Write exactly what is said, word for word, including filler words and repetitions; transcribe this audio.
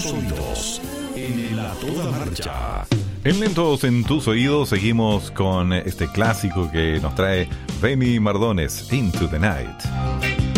tus oídos, en el A Toda Marcha. En Lentos en tus oídos seguimos con este clásico que nos trae Benny Mardones, Into the Night.